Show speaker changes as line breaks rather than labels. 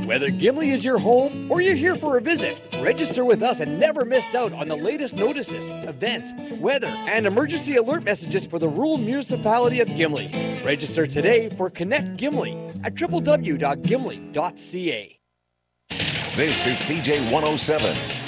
Whether Gimli is your home or you're here for a visit, register with us and never miss out on the latest notices, events, weather, and emergency alert messages for the rural municipality of Gimli. Register today for Connect Gimli at www.gimli.ca.
This is CJ 107.